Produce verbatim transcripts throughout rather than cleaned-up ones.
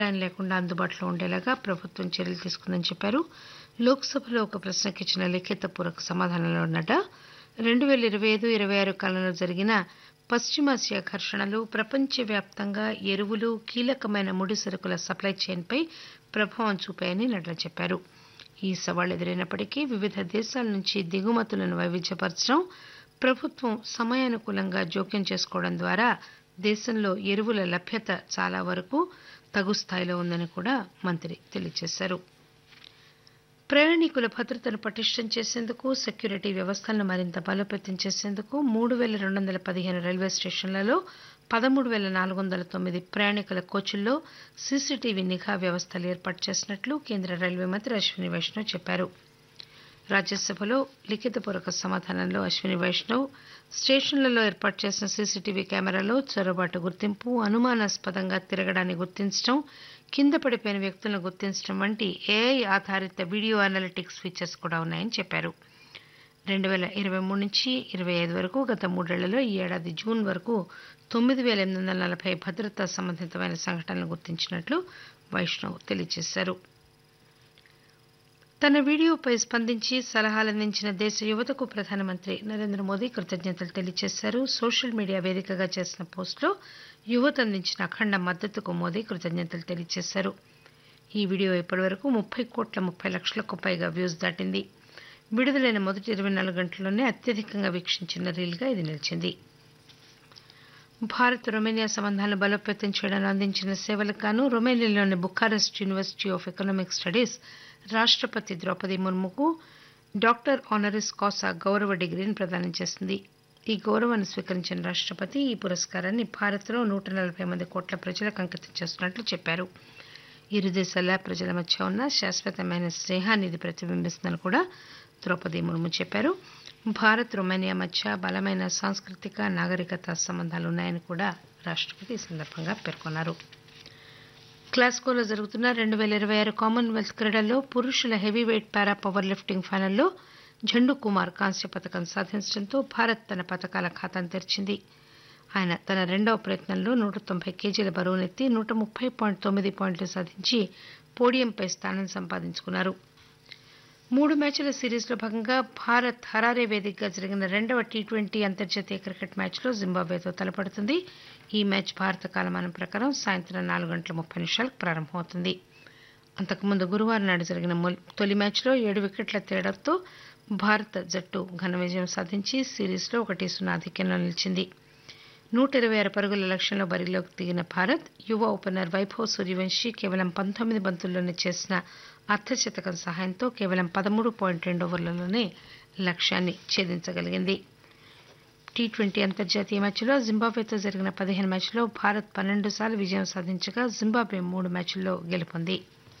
అంతరాయం లేకుండా అందుబాటులో ఉండేలాగా ప్రభుత్వం చర్యలు తీసుకుందని చెప్పారు. లోక్సభలో ఒక ప్రశ్నకు ఇచ్చిన లిఖితపూర్వక సమాధానంలో నడ్డా రెండు పేల ఇరవై ఐదు ఇరవై ఆరు కాలంలో జరిగిన పశ్చిమాసియా ఘర్షణలు ప్రపంచవ్యాప్తంగా ఎరువులు కీలకమైన ముడి సరుకుల సప్లై చైన్పై ప్రభావం చూపాయని నడ్డా చెప్పారు. ఈ సవాళ్లు ఎదురైనప్పటికీ వివిధ దేశాల నుంచి దిగుమతులను వైవిధ్యపరచడం, ప్రభుత్వం సమయానుకూలంగా జోక్యం చేసుకోవడం ద్వారా దేశంలో ఎరువుల లభ్యత చాలా వరకు తగు స్థాయిలో ఉందని కూడా మంత్రి తెలియజేశారు. ప్రయాణికుల భద్రతను పటిష్టం చేసేందుకు, సెక్యూరిటీ వ్యవస్థలను మరింత బలోపేతం చేసేందుకు మూడు పేల రెండు వందల పదిహేను రైల్వే స్టేషన్లలో పదమూడు పేల నాలుగు వందల తొమ్మిది ప్రయాణికుల కోచుల్లో సీసీటీవీ నిఘా వ్యవస్థలు ఏర్పాటు చేసినట్లు కేంద్ర రైల్వే మంత్రి అశ్విని వైష్ణవ్ చెప్పారు. రాజ్యసభలో లిఖితపూర్వక సమాధానంలో అశ్విని వైష్ణవ్ స్టేషన్లలో ఏర్పాటు చేసిన సీసీటీవీ కెమెరాలో చొరబాటు గుర్తింపు, అనుమానాస్పదంగా తిరగడాన్ని గుర్తించడం, కింద పడిపోయిన వ్యక్తులను గుర్తించడం వంటి ఏఐ ఆధారిత వీడియో అనలిటిక్స్ ఫీచర్స్ కూడా ఉన్నాయని చెప్పారు. రెండు పేల ఇరవై మూడు నుంచి ఇరవై ఐదు వరకు గత మూడేళ్లలో ఈ ఏడాది జూన్ వరకు తొమ్మిది పేల ఎనిమిది వందల నలభై భద్రతా సంబంధితమైన సంఘటనలు గుర్తించినట్లు వైష్ణవ్ తెలియజేశారు. తన వీడియోపై స్పందించి సలహాలందించిన దేశ యువతకు ప్రధానమంత్రి నరేంద్ర మోదీ కృతజ్ఞతలు తెలియజేశారు. సోషల్ మీడియా వేదికగా చేసిన పోస్టులో యువత అందించిన అఖండ మద్దతుకు మోదీ కృతజ్ఞతలు తెలియజేశారు. ఈ వీడియో ఇప్పటివరకు ముప్పై కోట్ల ముప్పై లక్షలకు పైగా వ్యూస్ దాటింది. విడుదలైన మొదటి ఇరవై నాలుగు గంటల్లోనే అత్యధికంగా వీక్షించిన రీల్గా ఇది నిలిచింది. భారత్ రొమేనియా సంబంధాలను బలోపేతం చేయడంలో అందించిన సేవలకు గాను రొమేనియాలోని బుఖారెస్ట్ యూనివర్సిటీ ఆఫ్ ఎకనామిక్ స్టడీస్ రాష్టపతి ద్రౌపది ముర్ముకు డాక్టర్ ఆనరిస్ కాసా గౌరవ డిగ్రీని ప్రదానం చేసింది. ఈ గౌరవాన్ని స్వీకరించిన రాష్టపతి ఈ పురస్కారాన్ని భారత్లో నూట నలభై మంది కోట్ల ప్రజలకు అంకితం చేస్తున్నట్లు చెప్పారు. ఇరు దేశాల ప్రజల మధ్య ఉన్న శాశ్వతమైన స్నేహాన్ని ఇది ప్రతిబింబిస్తుందని కూడా ద్రౌపది ముర్ము చెప్పారు. భారత్ రొమేనియా మధ్య బలమైన సాంస్కృతిక నాగరికత సంబంధాలు ఉన్నాయని కూడా రాష్టపతి ఈ సందర్భంగా పేర్కొన్నారు. గ్లాస్గోలో జరుగుతున్న రెండు పేల ఇరవై ఆరు కామన్వెల్త్ క్రీడల్లో పురుషుల హెవీవెయిట్ పారా పవర్ లిఫ్టింగ్ ఫైనల్లో ఝండు కుమార్ కాంస్య పథకం సాధించడంతో భారత్ తన పథకాల ఖాతాను తెరిచింది. ఆయన తన రెండవ ప్రయత్నంలో నూట తొంభై కేజీల బరువునెత్తి నూట ముప్పై పాయింట్ తొమ్మిది పాయింట్లు సాధించి పోడియంపై స్థానం సంపాదించుకున్నారు. మూడు మ్యాచ్ల సిరీస్లో భాగంగా భారత్ హరారే వేదికగా జరిగిన రెండవ టీ ట్వంటీ అంతర్జాతీయ క్రికెట్ మ్యాచ్లో జింబాబ్వేతో తలపడుతుంది. ఈ మ్యాచ్ భారత కాలమానం ప్రకారం సాయంత్రం నాలుగు గంటల ముప్పై నిమిషాలకు ప్రారంభమవుతుంది. అంతకుముందు గురువారం నాడు జరిగిన తొలి మ్యాచ్లో ఏడు వికెట్ల తేడాతో భారత జట్టు ఘన విజయం సాధించి సిరీస్లో ఒకటి సున్నా ఆధిక్యంలో నిలిచింది. నూట ఇరవై ఆరు పరుగుల లక్ష్యంలో బరిలోకి దిగిన భారత్ యువ ఓపెనర్ వైభవ్ సూర్యవంశీ కేవలం పంతొమ్మిది బంతుల్లోనే చేసిన అర్ధశతకం సహాయంతో కేవలం పదమూడు పాయింట్ రెండు ఓవర్లలోనే లక్ష్యాన్ని ఛేదించగలిగింది. టీ ట్వంటీ అంతర్జాతీయ మ్యాచ్లో జింబాబ్వేతో జరిగిన పదిహేను మ్యాచ్ల్లో భారత్ పన్నెండు సార్లు విజయం సాధించగా జింబాబ్వే మూడు మ్యాచ్ల్లో గెలుపొంది.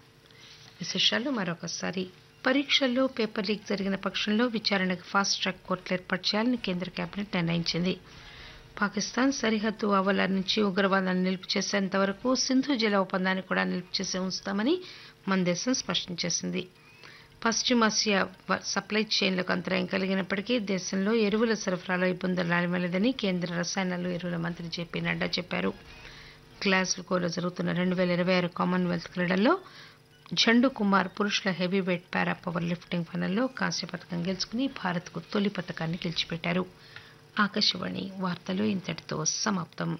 విశేషాలు మరొకసారి. పరీక్షల్లో పేపర్ లీక్ జరిగిన పక్షంలో విచారణకు ఫాస్ట్ ట్రాక్ కోర్టులు ఏర్పాటు చేయాలని కేంద్ర కేబినెట్ నిర్ణయించింది. పాకిస్తాన్ సరిహద్దు ఆవల నుంచి ఉగ్రవాదాన్ని నిలుపు చేసేంత వరకు సింధు జల ఒప్పందాన్ని కూడా నిలుపు చేసి ఉంచుతామని మన దేశం స్పష్టం చేసింది. పశ్చిమాసియా సప్లై చైన్లకు అంతరాయం కలిగినప్పటికీ దేశంలో ఎరువుల సరఫరాలో ఇబ్బందులు రానివ్వలేదని కేంద్ర రసాయనాలు ఎరువుల మంత్రి జేపీ నడ్డా చెప్పారు. గ్లాస్గోలో జరుగుతున్న రెండు పేల ఇరవై ఆరు కామన్వెల్త్ క్రీడల్లో ఝండు కుమార్ పురుషుల హెవీవెయిట్ పారా పవర్ లిఫ్టింగ్ ఫైనల్లో కాంస్య పథకం గెలుచుకుని భారత్కు తొలి పథకాన్ని గెలిచిపెట్టారు. ఆకాశవాణి వార్తలు ఇంతటితో సమాప్తం.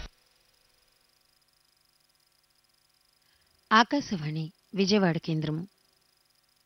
ఆకాశవాణి విజయవాడ కేంద్రం.